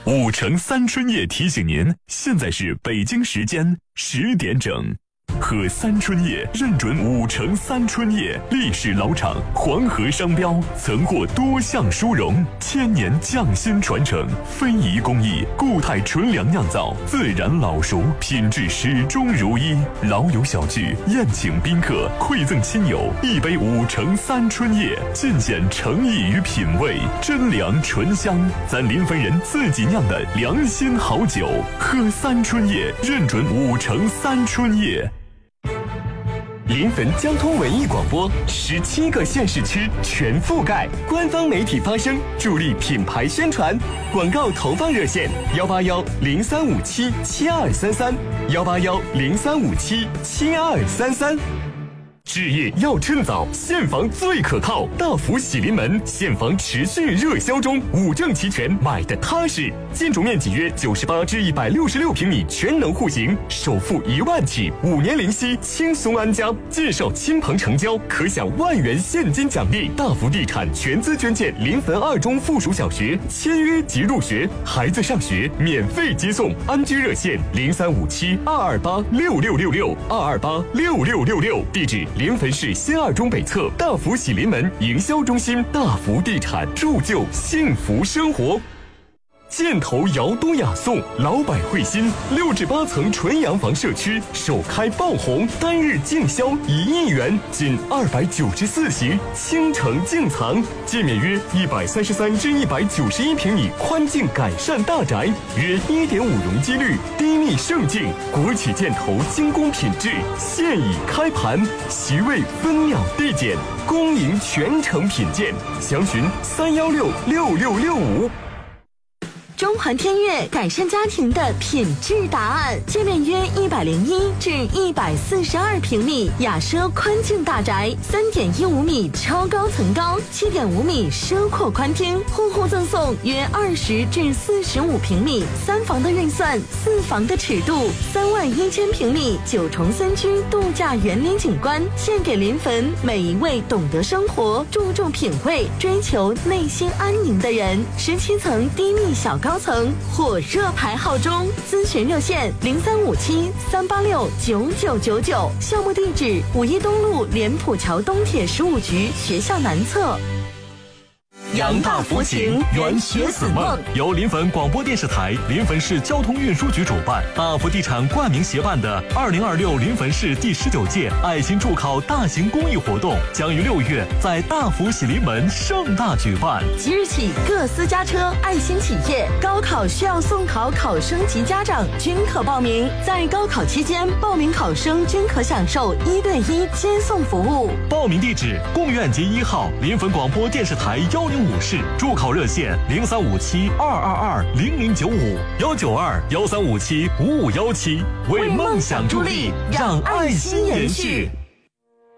5城3春夜提醒您，现在是北京时间10点整。喝三春叶认准5城3春叶，历史老厂，黄河商标，曾获多项殊荣，1000年匠心传承，非遗工艺，固态纯粮酿造，自然老熟，品质始终如一。老友小聚，宴请宾客，馈赠亲友，一杯5城3春叶，尽显诚意与品味，真粮醇香，咱临汾人自己酿的良心好酒。喝三春叶，认准5城3春叶。 临汾交通文艺广播17个县市区全覆盖，官方媒体发声，助力品牌宣传。广告投放热线18103577233，18103577233。置业要趁早，现房最可靠，大福喜临门，现房持续热销中，5证齐全，买的踏实。建筑面积约98至166平米，全能户型，首付1万起，5年零息，轻松安家。介绍亲朋成交，可享1万元现金奖励。大福地产全资捐建临汾2中附属小学，签约即入学，孩子上学免费接送。安居热线035722826666，2286666，地址临汾市新2中北侧大福喜临门营销中心。大福地产，铸就幸福生活。箭头窑东亚颂，老百惠心，6至8层纯洋房社区首开爆红，单日净销1亿元，仅294席，倾城净藏，建面约133至191平米，宽净改善大宅，约1.5容积率，低密盛净，国企箭头精工品质，现已开盘，席位分秒递减，恭迎全程品鉴，详询3166665。 中环天悦改善家庭的品质答案，界面约101至142平米，雅奢宽净大宅，3.15米超高层高，7.5米奢阔宽厅，户户赠送约20至45平米，3房的运算，4房的尺度，31000平米9重3居度假园林景观，献给临汾每一位懂得生活、注重品味、追求内心安宁的人。17层低密小高层火热排号中，咨询热线0357-386-9999，项目地址5一东路莲浦桥东铁15局学校南侧。 扬大福情，圆学子梦，由临汾广播电视台、临汾市交通运输局主办，大福地产冠名协办的2026临汾市第19届爱心助考大型公益活动，将于6月在大福喜临门盛大举办。 即日起，各私家车、爱心企业、高考需要送考考生及家长均可报名。在高考期间，报名考生均可享受1对1接送服务。 报名地址：贡院街1号临汾广播电视台105室，助考热线0357220095，19213575517，为梦想助力，让爱心延续。